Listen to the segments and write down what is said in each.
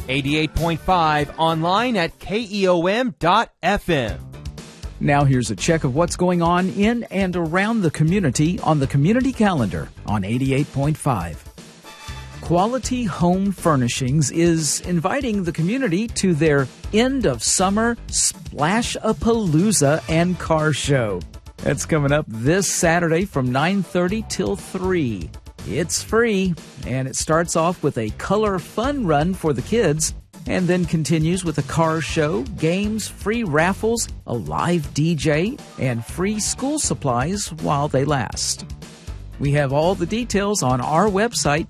88.5 online at KEOM.FM. Now here's a check of what's going on in and around the community on the Community Calendar on 88.5. Quality Home Furnishings is inviting the community to their end of summer Splash-A-Palooza and Car Show. That's coming up this Saturday from 9:30 till 3. It's free, and it starts off with a color fun run for the kids, and then continues with a car show, games, free raffles, a live DJ, and free school supplies while they last. We have all the details on our website,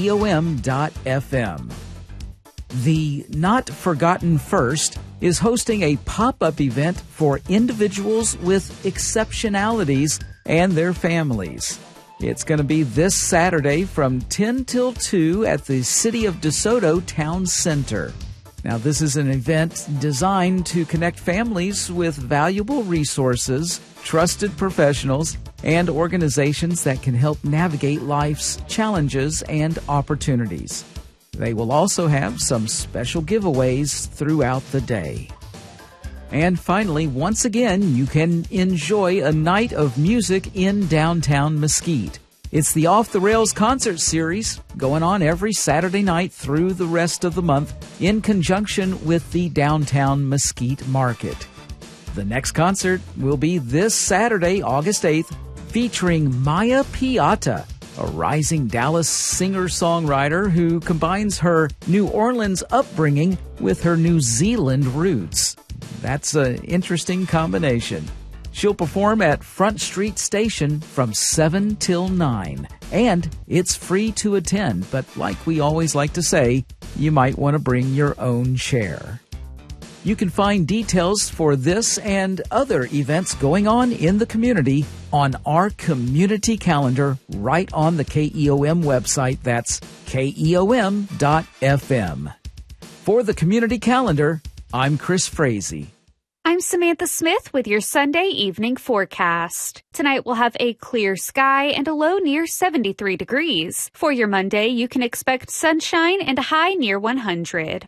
KEOM.FM. The Not Forgotten First is hosting a pop-up event for individuals with exceptionalities and their families. It's going to be this Saturday from 10 till 2 at the City of DeSoto Town Center. Now, this is an event designed to connect families with valuable resources, trusted professionals, and organizations that can help navigate life's challenges and opportunities. They will also have some special giveaways throughout the day. And finally, once again, you can enjoy a night of music in downtown Mesquite. It's the Off the Rails concert series going on every Saturday night through the rest of the month in conjunction with the downtown Mesquite Market. The next concert will be this Saturday, August 8th, featuring Maya Piatta, a rising Dallas singer-songwriter who combines her New Orleans upbringing with her New Zealand roots. That's an interesting combination. She'll perform at Front Street Station from 7 till 9. And it's free to attend, but like we always like to say, you might want to bring your own chair. You can find details for this and other events going on in the community on our community calendar right on the KEOM website. That's KEOM.FM. For the community calendar, I'm Chris Frazee. I'm Samantha Smith with your Sunday evening forecast. Tonight we'll have a clear sky and a low near 73 degrees. For your Monday, you can expect sunshine and a high near 100.